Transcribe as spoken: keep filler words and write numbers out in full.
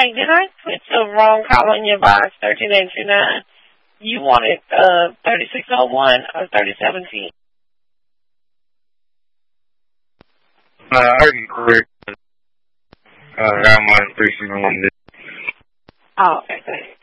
Hey, did I put the wrong call on your box, thirteen eighty-nine? You wanted uh, thirty-six oh one or thirty seventeen? Uh, I can correct. Uh, I'm on three six one. Oh, okay, thanks.